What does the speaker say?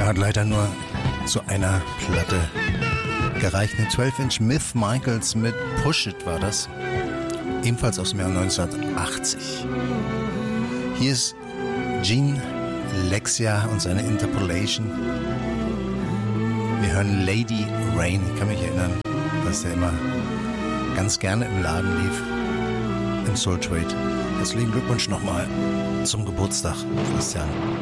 hat leider nur zu einer Platte gereicht. Eine 12-Inch Myth Michaels mit Push It war das. Ebenfalls aus dem Jahr 1980. Hier ist Gene Lexia und seine Interpolation. Wir hören Lady Rain. Ich kann mich erinnern, dass der immer ganz gerne im Laden lief. Im Soul Trade. Herzlichen Glückwunsch nochmal zum Geburtstag, Christian.